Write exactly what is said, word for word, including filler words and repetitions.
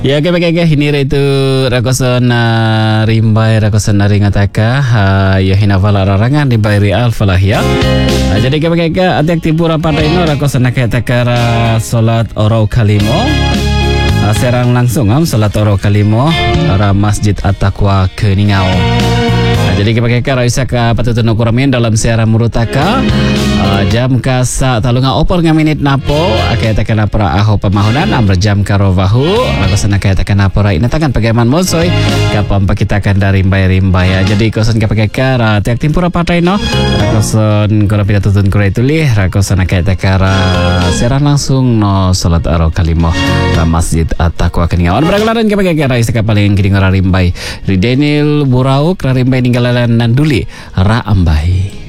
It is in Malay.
Ya, okay, okay, okay. Ini itu rakosan uh, rimbai rakosan naringataka uh, ya hinavala rarangan rimbai real falah ya. Uh, jadi okay, okay, okay. Ati pura pada ino rakosan nakataka solat orau kalimo. Uh, serang langsung am solat orau kalimo ra Masjid At-Taqwa Keningau. Nah, jadi kita raisa ka patutun ukuramin dalam siaran murutaka uh, jam ka sa talunga opor nga minit napo akay takana para aho pamahunan amra jam ka rovahu rakosana kay takana para inatakan pagaman mosoy kapam pakitakan dari rimbay-rimbay. Jadi kosan ka pagkakara tiak timpura patay no rakosan kura pinatutun kura ituli rakosana kay takara siaran langsung no salat araw kalimo ra Masjid At-Taqwa Keningau. Beragalaran ka pagkakara isa ka paling kining ora rimbay Ridenil Burauk ra rimbay ninggalan nanduli ra ambahi.